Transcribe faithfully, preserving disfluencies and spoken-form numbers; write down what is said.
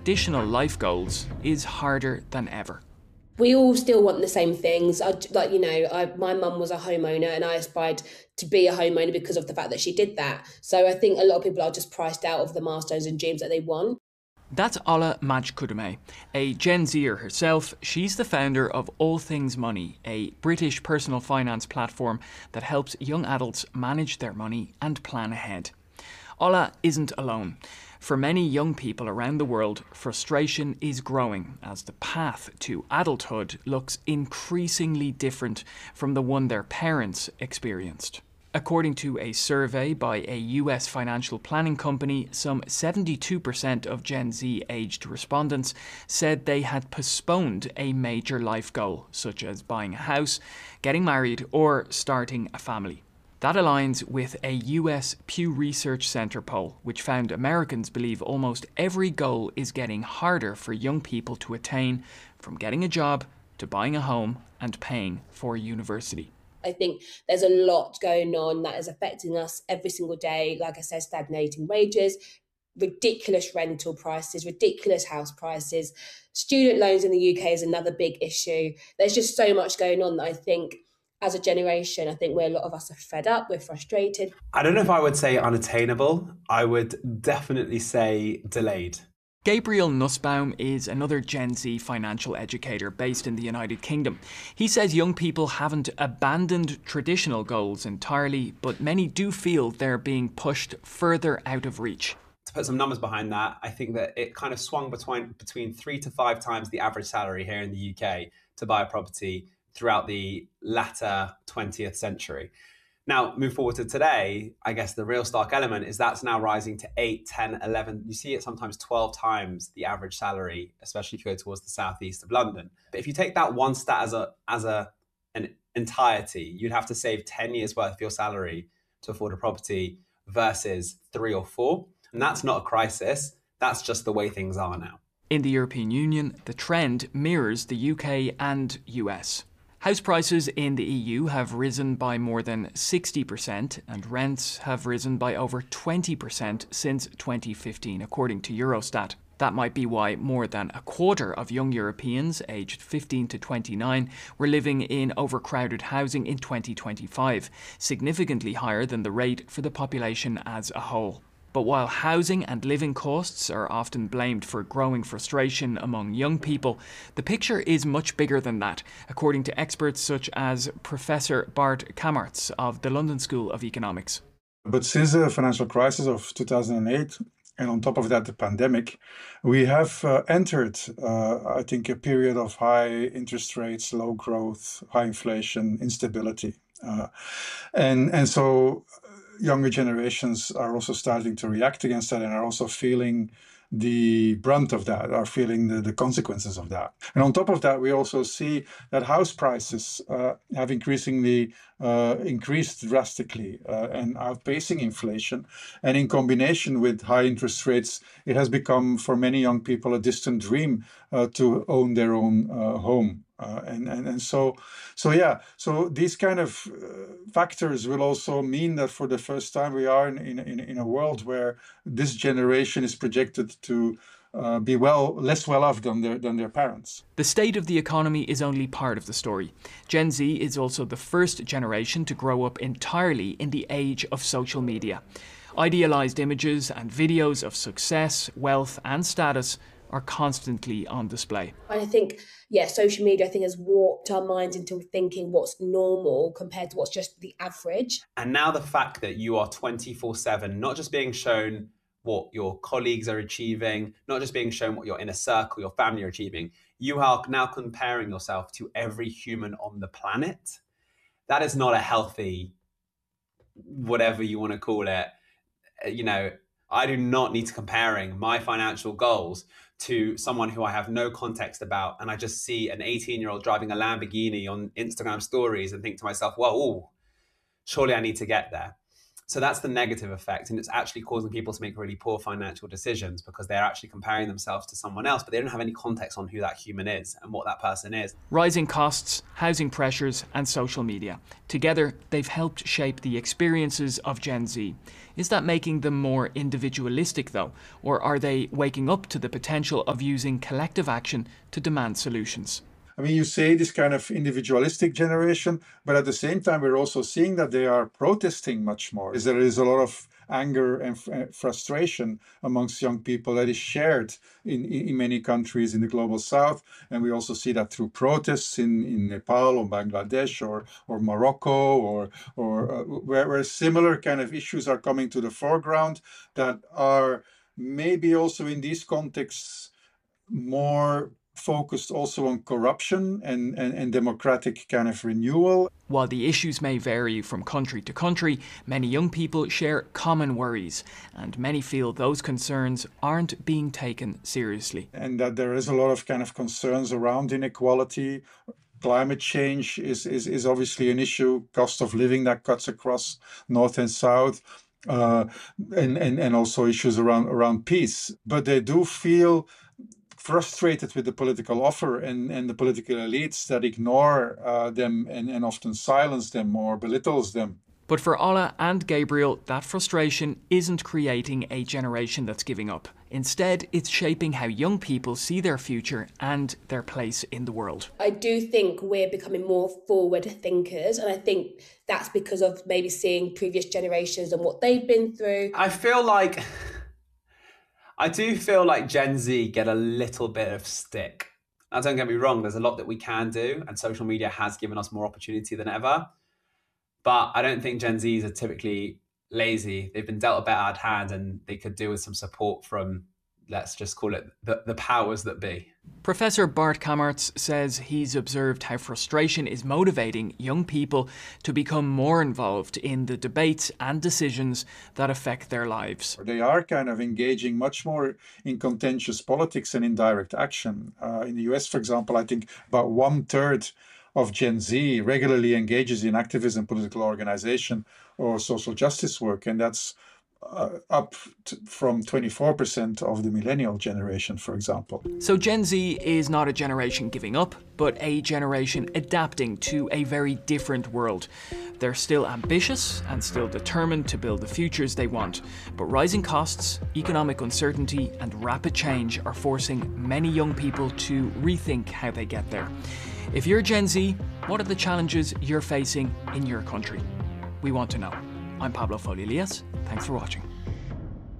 traditional life goals is harder than ever. We all still want the same things. I, like, you know, I, my mum was a homeowner and I aspired to be a homeowner because of the fact that she did that. So I think a lot of people are just priced out of the milestones and dreams that they want. That's Ola Majkudume, a Gen Zer herself. She's the founder of All Things Money, a British personal finance platform that helps young adults manage their money and plan ahead. Ola isn't alone. For many young people around the world, frustration is growing as the path to adulthood looks increasingly different from the one their parents experienced. According to a survey by a U S financial planning company, some seventy-two percent of Gen Z-aged respondents said they had postponed a major life goal, such as buying a house, getting married, or starting a family. That aligns with a U S Pew Research Center poll, which found Americans believe almost every goal is getting harder for young people to attain, from getting a job to buying a home and paying for university. I think there's a lot going on that is affecting us every single day. Like I said, stagnating wages, ridiculous rental prices, ridiculous house prices. Student loans in the U K is another big issue. There's just so much going on that I think as a generation, I think we're, a lot of us are fed up, we're frustrated. I don't know if I would say unattainable. I would definitely say delayed. Gabriel Nussbaum is another Gen Z financial educator based in the United Kingdom. He says young people haven't abandoned traditional goals entirely, but many do feel they're being pushed further out of reach. To put some numbers behind that, I think that it kind of swung between, between three to five times the average salary here in the U K to buy a property throughout the latter twentieth century. Now, move forward to today, I guess the real stark element is that's now rising to eight, ten, eleven, you see it sometimes twelve times the average salary, especially if you go towards the southeast of London. But if you take that one stat as a as a an entirety, you'd have to save ten years worth of your salary to afford a property versus three or four. And that's not a crisis, that's just the way things are now. In the European Union, the trend mirrors the U K and U S. House prices in the E U have risen by more than sixty percent and rents have risen by over twenty percent since twenty fifteen, according to Eurostat. That might be why more than a quarter of young Europeans aged fifteen to twenty-nine were living in overcrowded housing in twenty twenty-five, significantly higher than the rate for the population as a whole. But while housing and living costs are often blamed for growing frustration among young people, the picture is much bigger than that, according to experts such as Professor Bart Kamartz of the London School of Economics. But since the financial crisis of two thousand eight, and on top of that, the pandemic, we have uh, entered, uh, I think, a period of high interest rates, low growth, high inflation, instability. Uh, and, and so younger generations are also starting to react against that and are also feeling the brunt of that, are feeling the, the consequences of that. And on top of that, we also see that house prices uh, have increasingly uh, increased drastically uh, and outpacing inflation. And in combination with high interest rates, it has become for many young people a distant dream uh, to own their own uh, home. Uh, and, and and so so yeah so these kind of uh, factors will also mean that for the first time we are in in, in a world where this generation is projected to uh, be well less well off than their than their parents. The state of the economy is only part of the story. Gen Z is also the first generation to grow up entirely in the age of social media. Idealized images and videos of success, wealth and status are constantly on display. And I think, yeah, social media, I think, has warped our minds into thinking what's normal compared to what's just the average. And now the fact that you are twenty-four seven, not just being shown what your colleagues are achieving, not just being shown what your inner circle, your family are achieving, you are now comparing yourself to every human on the planet. That is not a healthy, whatever you want to call it. You know, I do not need to comparing my financial goals to someone who I have no context about, and I just see an eighteen-year-old driving a Lamborghini on Instagram stories and think to myself, well, ooh, surely I need to get there. So that's the negative effect. And it's actually causing people to make really poor financial decisions because they're actually comparing themselves to someone else, but they don't have any context on who that human is and what that person is. Rising costs, housing pressures, and social media. Together, they've helped shape the experiences of Gen Z. Is that making them more individualistic, though? Or are they waking up to the potential of using collective action to demand solutions? I mean, you say this kind of individualistic generation, but at the same time, we're also seeing that they are protesting much more. There is a lot of anger and f- frustration amongst young people that is shared in, in many countries in the global south. And we also see that through protests in, in Nepal or Bangladesh or, or Morocco, or, or uh, where, where similar kind of issues are coming to the foreground that are maybe also in these contexts more focused also on corruption and, and, and democratic kind of renewal. While the issues may vary from country to country, many young people share common worries, and many feel those concerns aren't being taken seriously. And that there is a lot of kind of concerns around inequality. Climate change is, is, is obviously an issue, cost of living that cuts across north and south, uh, and, and, and also issues around, around peace. But they do feel frustrated with the political offer and, and the political elites that ignore uh, them and, and often silence them or belittles them. But for Ola and Gabriel, that frustration isn't creating a generation that's giving up. Instead, it's shaping how young people see their future and their place in the world. I do think we're becoming more forward thinkers, and I think that's because of maybe seeing previous generations and what they've been through. I feel like... I do feel like Gen Z get a little bit of stick. Now, don't get me wrong, there's a lot that we can do, and social media has given us more opportunity than ever. But I don't think Gen Zs are typically lazy. They've been dealt a bad hand, and they could do with some support from, let's just call it, the, the powers that be. Professor Bart Kammertz says he's observed how frustration is motivating young people to become more involved in the debates and decisions that affect their lives. They are kind of engaging much more in contentious politics and in direct action. Uh, in the U S, for example, I think about one third of Gen Z regularly engages in activism, political organization, or social justice work, and that's Uh, up to, from twenty-four percent of the millennial generation, for example. So Gen Z is not a generation giving up, but a generation adapting to a very different world. They're still ambitious and still determined to build the futures they want, but rising costs, economic uncertainty, and rapid change are forcing many young people to rethink how they get there. If you're Gen Z, what are the challenges you're facing in your country? We want to know. I'm Pablo Foley-Elias. Thanks for watching.